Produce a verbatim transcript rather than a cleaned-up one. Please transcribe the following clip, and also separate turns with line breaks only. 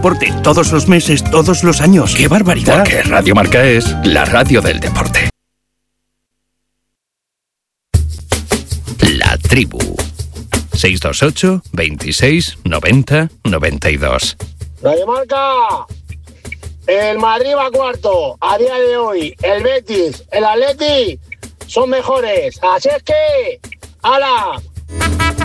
deporte, todos los meses, todos los años. ¡Qué barbaridad!
Porque Radio Marca es la radio del deporte. La Tribu. seis dos ocho, veintiséis, noventa, noventa y dos.
Radio Marca. El Madrid va cuarto a día de hoy. El Betis, el Atleti son mejores. Así es que, ¡hala!